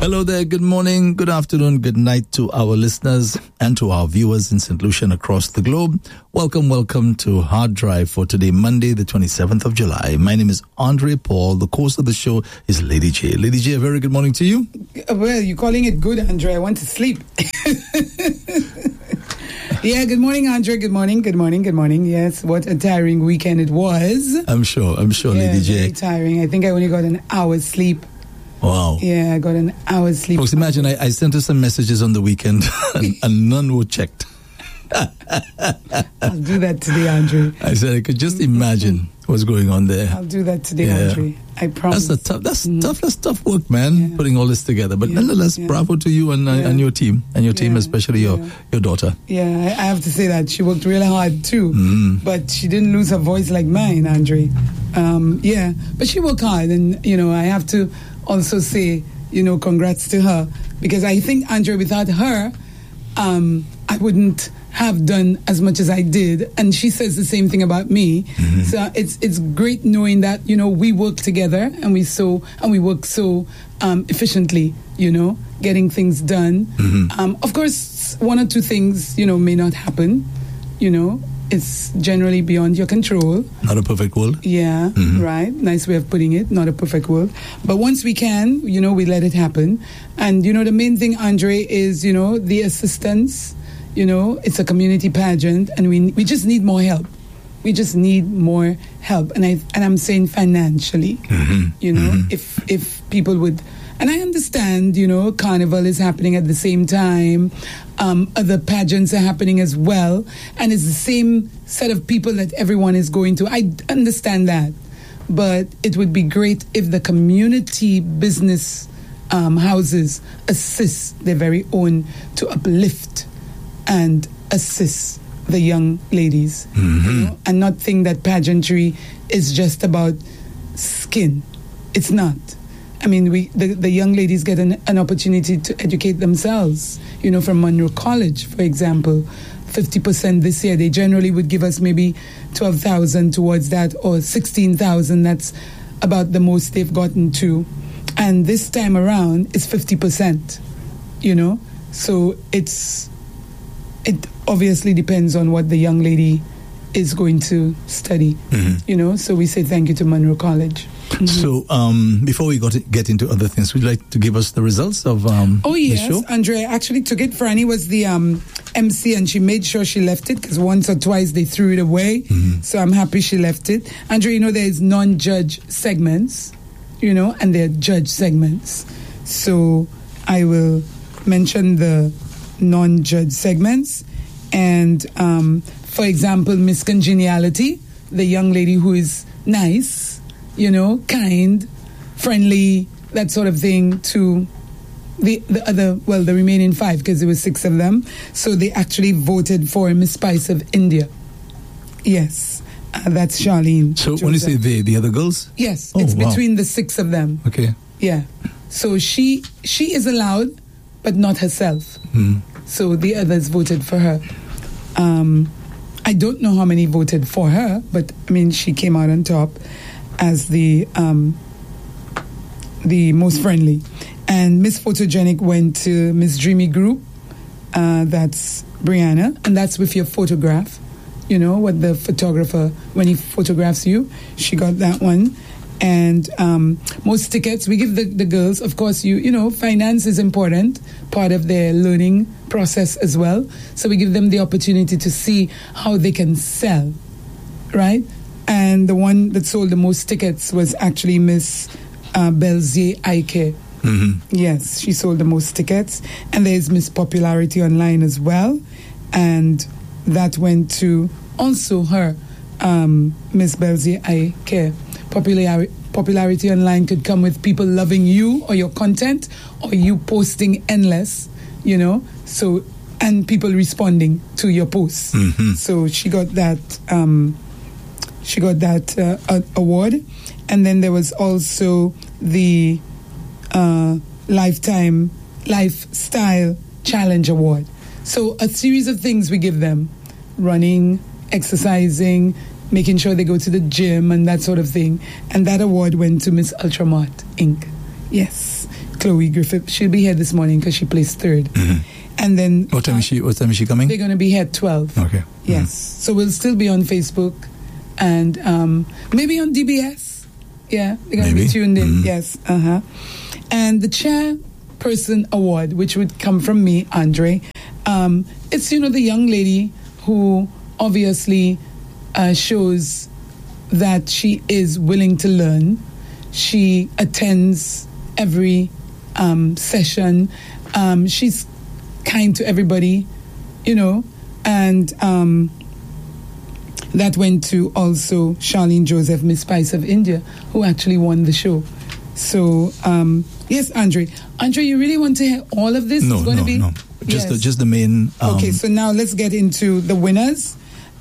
Hello there, good morning, good afternoon, good night to our listeners and to our viewers in St. Lucia and across the globe. Welcome to Hard Drive for today, Monday, the 27th of July. My name is Andre Paul. The host of the show is Lady J. Lady J, a very good morning to you. Well, you're calling it good, Andre. I want to sleep. Yeah, good morning, Andre. Good morning. Yes, what a tiring weekend it was. I'm sure, Lady J. Very tiring. I think I only got an hour's sleep. Wow. Yeah, I got an hour's sleep. Folks, imagine I sent her some messages on the weekend and none were checked. I'll do that today, Andre. I said I could just imagine what's going on there. I'll do that today, Andre. I promise. That's tough work, man, putting all this together. But nonetheless, bravo to you and your team, especially your daughter. Yeah, I have to say that. She worked really hard too, but she didn't lose her voice like mine, Andre. But she worked hard, and, I have to also say, congrats to her, because I think, Andre, without her, I wouldn't have done as much as I did, and she says the same thing about me. So it's great knowing that we work together and we work so efficiently, getting things done. Of course, one or two things may not happen. It's generally beyond your control. Not a perfect world. Yeah, right. Nice way of putting it. Not a perfect world. But once we can, we let it happen. And, the main thing, Andre, is, the assistance. It's a community pageant, and we just need more help. We just need more help. And I'm saying financially, if people would. And I understand, Carnival is happening at the same time. Other pageants are happening as well. And it's the same set of people that everyone is going to. I understand that. But it would be great if the community business houses assist their very own to uplift and assist the young ladies. And not think that pageantry is just about skin. It's not. I mean, the young ladies get an opportunity to educate themselves, from Monroe College, for example. 50% this year. They generally would give us maybe 12,000 towards that, or 16,000. That's about the most they've gotten to. And this time around, it's 50%, So it obviously depends on what the young lady is going to study, So we say thank you to Monroe College. So before we get into other things, would you like to give us the results of the show? Andre, I actually took it. Franny was the MC, and she made sure she left it, because once or twice they threw it away. So I'm happy she left it. Andre, there's non-judge segments, and there are judge segments. So I will mention the non-judge segments. And for example, Miss Congeniality, the young lady who is nice, kind, friendly, that sort of thing, to the remaining 5, because there were 6 of them. So they actually voted for Miss Spice of India. Yes, that's Charlene. So when you say they, the other girls? Yes, it's between the 6 of them. Okay. Yeah. So she is allowed, but not herself. So the others voted for her. I don't know how many voted for her, but she came out on top as the most friendly. And Miss Photogenic went to Miss Dreamy Group. That's Brianna, and that's with your photograph. What the photographer, when he photographs you, she got that one. And most tickets, we give the girls, of course, finance is important, part of their learning process as well. So we give them the opportunity to see how they can sell, right? And the one that sold the most tickets was actually Miss Belzier Ike. Yes, she sold the most tickets. And there's Miss Popularity Online as well. And that went to also her, Miss Belzier Ike. Popularity Online could come with people loving you or your content, or you posting endless, so, and people responding to your posts. So she got that award. And then there was also the Lifestyle Challenge Award. So a series of things we give them: running, exercising, making sure they go to the gym and that sort of thing. And that award went to Miss Ultramart Inc. Yes. Chloe Griffith. She'll be here this morning because she placed third. And then What time is she coming? They're going to be here at 12. Okay. Yes. So we'll still be on Facebook and maybe on DBS. Yeah, they're going to be tuned in. Yes. And the chairperson award, which would come from me, Andre, it's, the young lady who obviously shows that she is willing to learn. She attends every session. She's kind to everybody, and that went to also Charlene Joseph, Miss Spice of India, who actually won the show. So, yes, Andre, you really want to hear all of this? No. Just the main. Okay, so now let's get into the winners.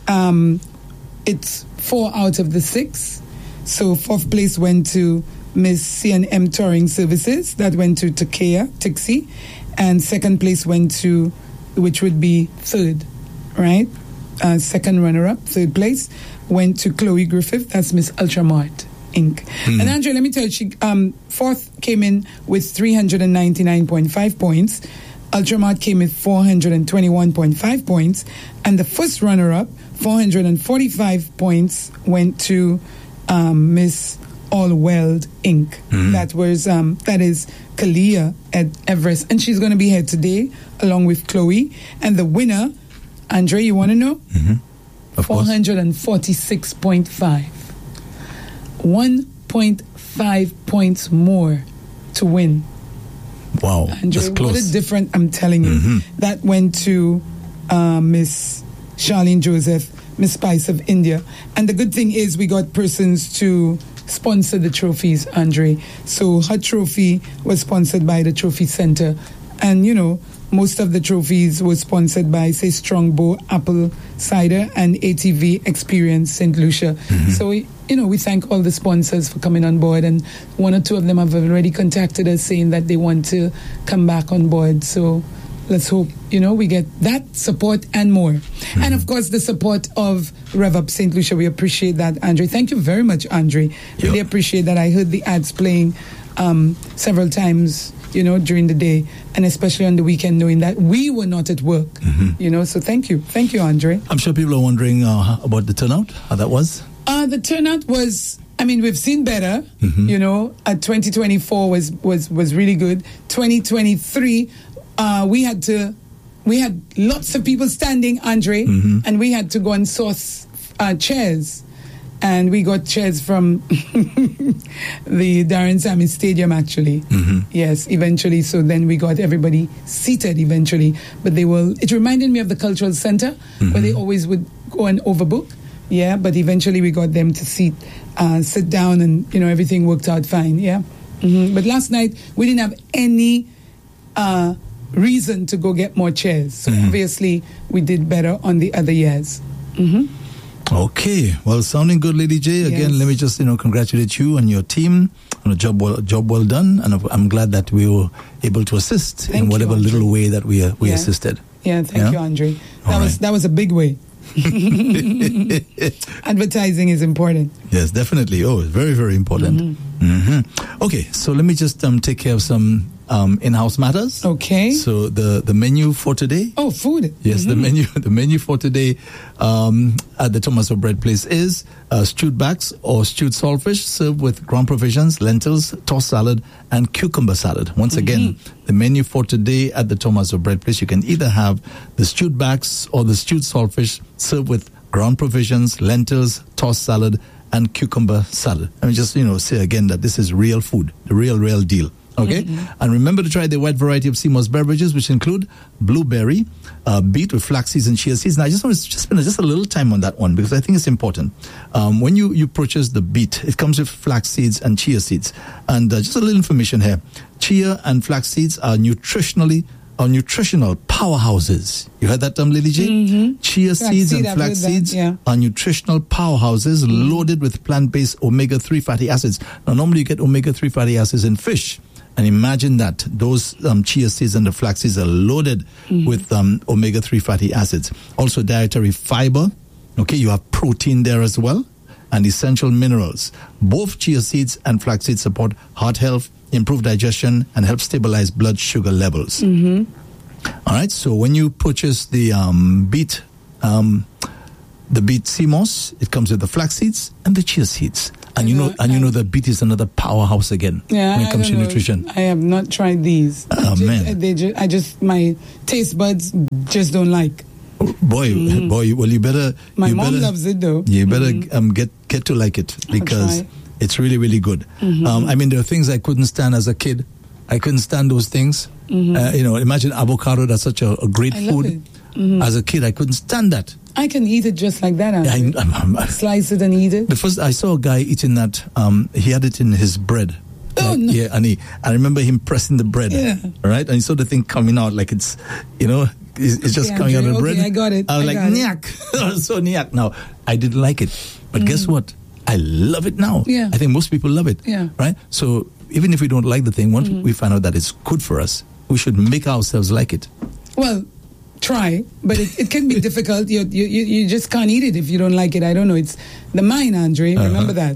It's 4 out of the 6. So 4th place went to Miss C&M Touring Services. That went to Tixie. And 2nd place went to, which would be 3rd, right? 2nd runner-up, 3rd place, went to Chloe Griffith. That's Miss Ultramart Inc. And Andrea, let me tell you, she 4th came in with 399.5 points. Ultramart came with 421.5 points. And the first runner-up, 445 points, went to Miss Allweld Inc. That is Kalia at Everest, and she's going to be here today along with Chloe. And the winner, Andre, you want to know? 446.5. 1.5 points more to win. Wow, Andre, that's close. What a difference! I'm telling you, that went to Miss Charlene Joseph, Miss Spice of India. And the good thing is we got persons to sponsor the trophies, Andre. So her trophy was sponsored by the Trophy Center. And, most of the trophies were sponsored by, say, Strongbow Apple Cider and ATV Experience St. Lucia. So, we thank all the sponsors for coming on board. And 1 or 2 of them have already contacted us saying that they want to come back on board. So let's hope, we get that support and more. And, of course, the support of Rev Up St. Lucia. We appreciate that, Andre. Thank you very much, Andre. Really appreciate that. I heard the ads playing several times, during the day, and especially on the weekend, knowing that we were not at work, So thank you. Thank you, Andre. I'm sure people are wondering about the turnout, how that was. The turnout was, we've seen better, 2024 was really good. 2023, we had lots of people standing, Andre, and we had to go and source chairs. And we got chairs from the Darren Sammy Stadium, actually. Yes, eventually. So then we got everybody seated eventually. But it reminded me of the Cultural Center, where they always would go and overbook. Yeah, but eventually we got them to sit down, and, everything worked out fine. Yeah. But last night, we didn't have any reason to go get more chairs. So obviously, we did better on the other years. Okay, well, sounding good, Lady J. Again, let me just congratulate you and your team on a job well done, and I'm glad that we were able to assist in whatever little way that we assisted. Yeah, thank you, Andre. That was a big way. Advertising is important. Yes, definitely. Oh, it's very, very important. Okay, so let me just take care of some in-house matters. Okay. So the menu for today. Oh, food. Yes, the menu for today at the Thomas O'Bread Place is stewed backs or stewed saltfish served with ground provisions, lentils, tossed salad, and cucumber salad. Once again, the menu for today at the Thomas O'Bread Place, you can either have the stewed backs or the stewed saltfish served with ground provisions, lentils, tossed salad, and cucumber salad. Let me just say again that this is real food, the real deal. Okay, and remember to try the wide variety of Seymour's beverages, which include blueberry, beet with flax seeds and chia seeds. Now, I just want to spend just a little time on that one because I think it's important. When you purchase the beet, it comes with flax seeds and chia seeds. And just a little information here: chia and flax seeds are nutritional powerhouses. You heard that, Lady J? Chia seeds and flax seeds are nutritional powerhouses loaded with plant-based omega-3 fatty acids. Now, normally you get omega-3 fatty acids in fish. And imagine that those chia seeds and the flax seeds are loaded with omega-3 fatty acids. Also dietary fiber. Okay, you have protein there as well. And essential minerals. Both chia seeds and flax seeds support heart health, improve digestion, and help stabilize blood sugar levels. All right, so when you purchase the beet sea moss, it comes with the flax seeds and the chia seeds. And you know the beet is another powerhouse again when it comes to nutrition. I have not tried these. My taste buds just don't like. Boy, well, you better. My mom loves it though. You better get to like it because it's really, really good. I mean, there are things I couldn't stand as a kid. I couldn't stand those things. Imagine avocado. That's such a great food. As a kid, I couldn't stand that. I can eat it just like that. Slice it and eat it. The first I saw a guy eating that, he had it in his bread. Oh, no. Yeah, and I remember him pressing the bread. Yeah. Right, and you saw the thing coming out like it's, it's just coming out of the bread. I got it. I was like, nyak. So nyak. Now, I didn't like it, but guess what? I love it now. Yeah. I think most people love it. Yeah. Right. So even if we don't like the thing, once we find out that it's good for us, we should make ourselves like it. Well, try, but it can be difficult. You just can't eat it if you don't like it. I don't know. It's the mind, Andre. Remember that.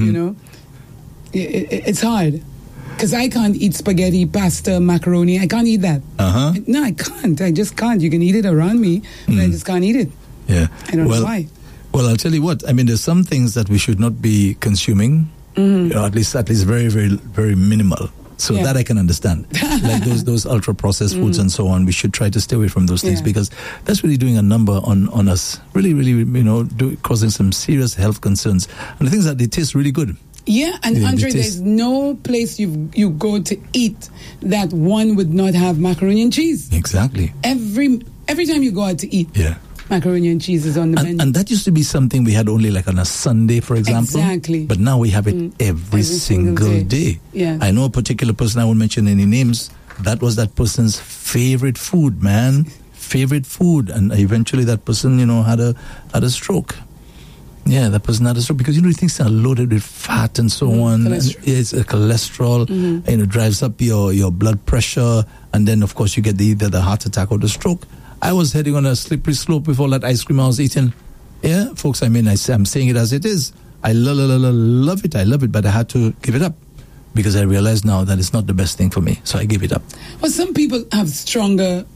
It's hard because I can't eat spaghetti, pasta, macaroni. I can't eat that. No, I can't. I just can't. You can eat it around me, but I just can't eat it. Yeah, I don't know why. Well, I'll tell you what. I mean, there's some things that we should not be consuming. At least very, very, very minimal. So that I can understand. Like those ultra processed foods and so on, we should try to stay away from those things because that's really doing a number on us. Really, really, causing some serious health concerns. And the things that they taste really good. Yeah, and Andre, there's no place you go to eat that one would not have macaroni and cheese. Exactly. Every time you go out to eat. Yeah. Macaroni and cheese is on the menu. And that used to be something we had only like on a Sunday, for example. Exactly. But now we have it every single day. Yeah. I know a particular person, I won't mention any names, that was that person's favorite food, man. Favorite food. And eventually that person, had a stroke. Yeah, that person had a stroke because things are loaded with fat and so on. Cholesterol. And it's a cholesterol, drives up your blood pressure, and then of course you get either the heart attack or the stroke. I was heading on a slippery slope with all that ice cream I was eating. Yeah, folks, I'm saying it as it is. I love it. I love it, but I had to give it up because I realize now that it's not the best thing for me. So I give it up. Well, some people have stronger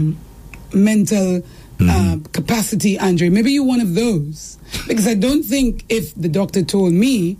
mental capacity, Andre. Maybe you're one of those. Because I don't think if the doctor told me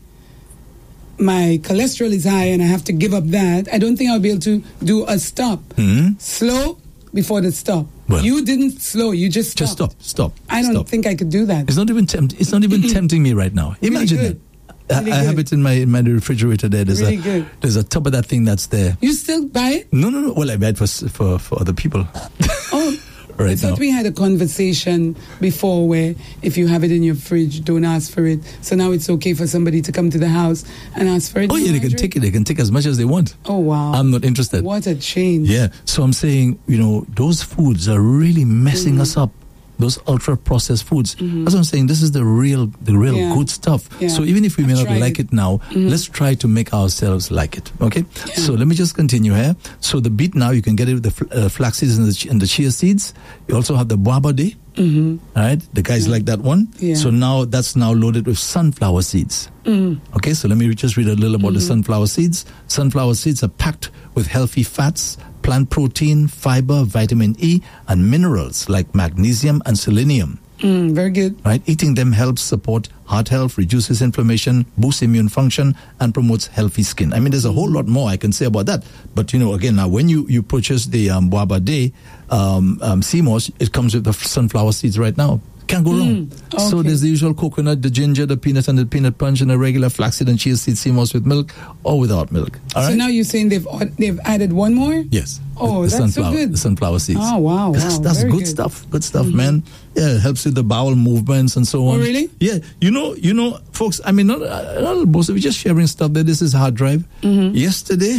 my cholesterol is high and I have to give up that, I don't think I'll be able to do a stop. Slow before the stop. Well, you didn't slow. You just stopped. Just stop. I don't think I could do that. It's not even tempting me right now. Imagine really that. Really I have it in my refrigerator there. There's there's a tub of that thing that's there. You still buy it? No. Well, I buy it for other people. Oh. Right I thought now. we had a conversation before where if you have it in your fridge, don't ask for it. So now it's okay for somebody to come to the house and ask for it. Oh, yeah, they can take it. They can take as much as they want. Oh, wow. I'm not interested. What a change. Yeah. So I'm saying, those foods are really messing us up. Those ultra-processed foods. That's what I'm saying. This is the real good stuff. Yeah. So even if we may not like it now, let's try to make ourselves like it. Okay? Yeah. So let me just continue here. So the beet now, you can get it with the flax seeds and the chia seeds. You also have the boaba day. All right? The guys like that one. Yeah. So now that's now loaded with sunflower seeds. Okay? So let me just read a little about the sunflower seeds. Sunflower seeds are packed with healthy fats, plant protein, fiber, vitamin E, and minerals like magnesium and selenium. Very good. Right? Eating them helps support heart health, reduces inflammation, boosts immune function, and promotes healthy skin. I mean, there's a whole lot more I can say about that. But, again, now when you purchase the boaba day sea moss, it comes with the sunflower seeds right now. Can't go wrong. Okay. So there's the usual coconut, the ginger, the peanut, and the peanut punch, and a regular flaxseed and chia seed sea moss with milk or without milk. All right? So now you're saying they've added one more? Yes. Oh, the that's sunflower, so good. The sunflower seeds. Oh, wow. That's Very good stuff. Good stuff, man. Yeah, it helps with the bowel movements and so on. Oh, really? Yeah. You know, folks, I mean, not most of you just sharing stuff there. This is Hard Drive. Yesterday,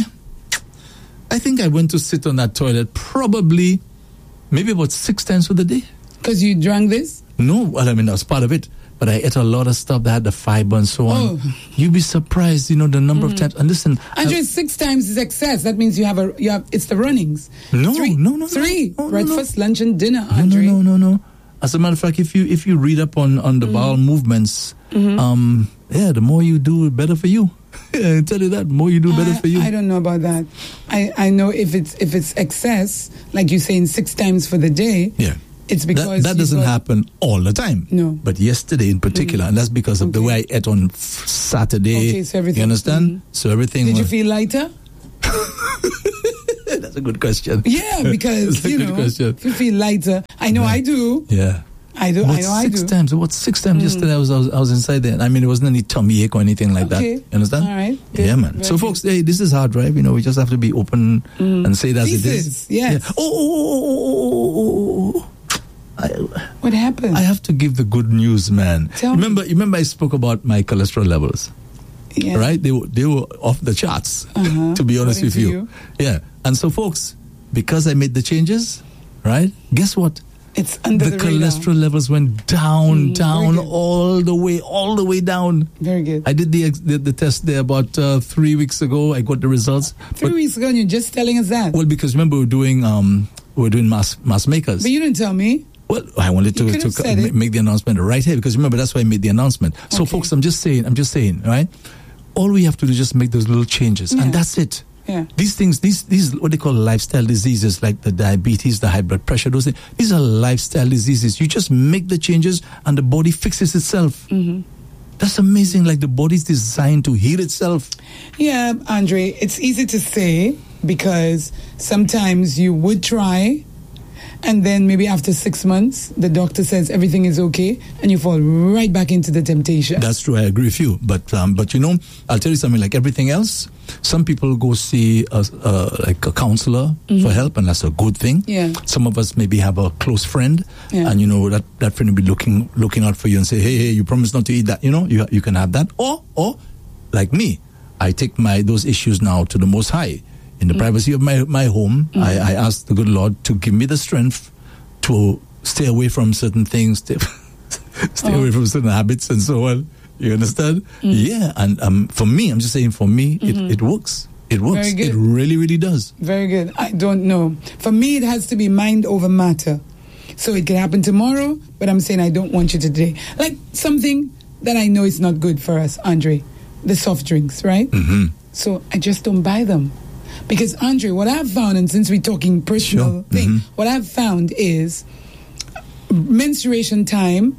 I think I went to sit on that toilet probably maybe about 6 times for the day. Because you drank this? No, well, I mean, that was part of it. But I ate a lot of stuff that had the fiber and so on. Oh. You'd be surprised, the number of times. And listen, Andre, 6 times is excess. That means you have it's the runnings. No, 3. no. 3. No, Breakfast, lunch, and dinner, Andre. No. As a matter of fact, if you read up on the bowel movements, the more you do, the better for you. I tell you that, the more you do, better for you. I don't know about that. I know if it's excess, like you're saying 6 times for the day. Yeah. It's because that doesn't happen all the time. No. But yesterday in particular, and that's because of the way I ate on Saturday. Okay, so everything. You understand? So everything. Did you feel lighter? That's a good question. Yeah, because if you feel lighter, I know I do. Yeah. I do. I know I do. 6 times. What 6 times yesterday? I was inside there. I mean, it wasn't any tummy ache or anything like that. You understand? All right. Good. Yeah, man. So, folks, hey, this is Hard Drive. We just have to be open and say it as it is. Yes. Yeah. Oh. What happened? I have to give the good news, man. Remember I spoke about my cholesterol levels. Yeah. Right? They were off the charts, to be honest with you. Yeah. And so, folks, because I made the changes, right? Guess what? It's under the cholesterol levels went down, all the way down. Very good. I did the test there about 3 weeks ago. I got the results. 3 weeks ago, and you're just telling us that. Well, because remember we were doing mass makers. But you didn't tell me. Well, I wanted to make the announcement right here because remember that's why I made the announcement. So, folks, I'm just saying, right? All we have to do is just make those little changes, and that's it. Yeah. These things, these what they call lifestyle diseases, like the diabetes, the high blood pressure, those things. These are lifestyle diseases. You just make the changes, and the body fixes itself. That's amazing. Like the body's designed to heal itself. Yeah, Andre, it's easy to say because sometimes you would try. And then maybe after 6 months, the doctor says everything is okay, and you fall right back into the temptation. That's true. I agree with you. But I'll tell you something. Like everything else, some people go see a counselor for help, and that's a good thing. Yeah. Some of us maybe have a close friend, and that friend will be looking out for you and say, hey, you promised not to eat that. You can have that. Or like me, I take those issues now to the Most High. In the privacy of my home, I ask the good Lord to give me the strength to stay away from certain things, stay away from certain habits and so on. You understand? Yeah, and for me, I'm just saying for me, it works. It works. Very good. It really, really does. Very good. I don't know. For me, it has to be mind over matter. So it can happen tomorrow, but I'm saying I don't want you today. Like something that I know is not good for us, Andre, the soft drinks, right? So I just don't buy them. Because, Andre, what I've found, and since we're talking personal thing, what I've found is menstruation time,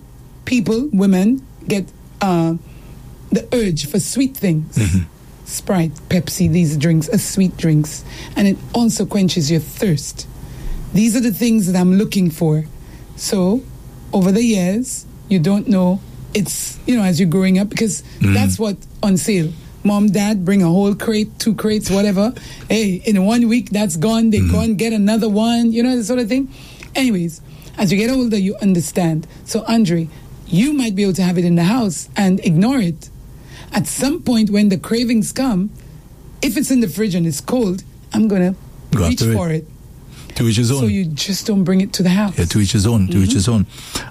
women get the urge for sweet things. Sprite, Pepsi, these drinks are sweet drinks. And it also quenches your thirst. These are the things that I'm looking for. So, over the years, you don't know, it's, as you're growing up, because that's what's on sale. Mom, Dad, bring a whole crate, 2 crates, whatever. Hey, in 1 week, that's gone. They go and get another one, that sort of thing. Anyways, as you get older, you understand. So, Andre, you might be able to have it in the house and ignore it. At some point, when the cravings come, if it's in the fridge and it's cold, I'm going to reach for it. To each his own. So you just don't bring it to the house. Yeah, to each his own. To each his own.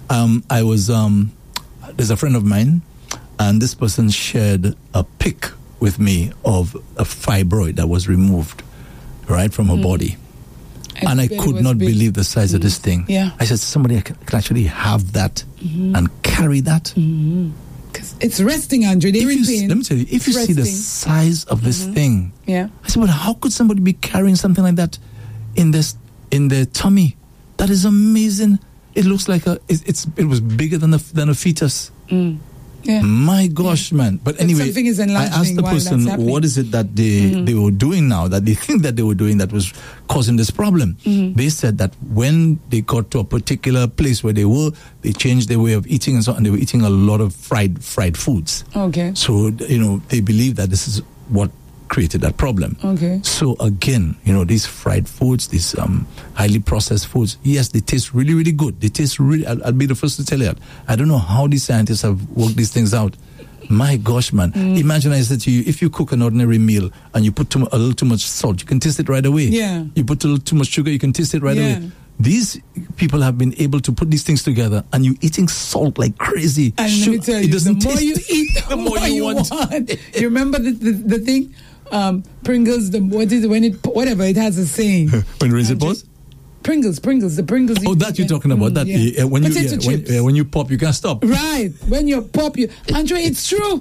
I was, there's a friend of mine, and this person shared a pic with me of a fibroid that was removed, right, from her body. And I could not believe the size of this thing. Yeah. I said, somebody can actually have that and carry that. Because it's resting, Andre. They're in pain. Let me tell you, if you see the size of this thing, I said, well, how could somebody be carrying something like that in their tummy? That is amazing. It looks like it was bigger than a fetus. Yeah. My gosh, man. But anyway, something is I asked the person, what is it that they were doing now, that they think that they were doing that was causing this problem? They said that when they got to a particular place where they changed their way of eating and so on, and they were eating a lot of fried foods. Okay. So, they believe that this is what created that problem. Okay. So again, these fried foods, these highly processed foods, yes, they taste really, really good. They taste really, I'll be the first to tell you that. I don't know how these scientists have worked these things out. My gosh, man. Imagine I said to you, if you cook an ordinary meal and you put a little too much salt, you can taste it right away. Yeah. You put a little too much sugar, you can taste it right away. These people have been able to put these things together, and you're eating salt like crazy. And let me tell you, the more you eat, the more you want. You remember the thing? Pringles, whatever, it has a saying. When raise it pause? Pringles, the Pringles. Oh, that you're talking about. That when Potato chips. when you pop, you can't stop. Right. When you pop, Andre, it's true.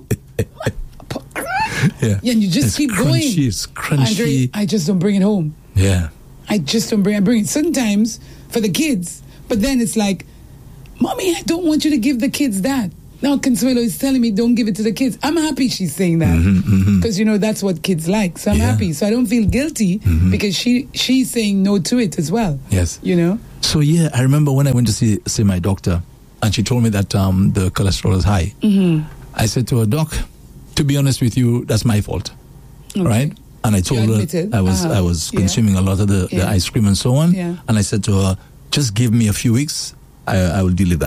Yeah. And you just keep going. It's crunchy. Andre, I just don't bring it home. Yeah. I just don't bring it sometimes for the kids. But then it's like, Mommy, I don't want you to give the kids that. Now Consuelo is telling me don't give it to the kids. I'm happy she's saying that. Because, that's what kids like. So I'm happy. So I don't feel guilty because she's saying no to it as well. Yes. So, I remember when I went to see my doctor and she told me that the cholesterol is high. I said to her, Doc, to be honest with you, that's my fault. Okay. Right? And I told her I was consuming a lot of the ice cream and so on. Yeah. And I said to her, just give me a few weeks. I will deal with that.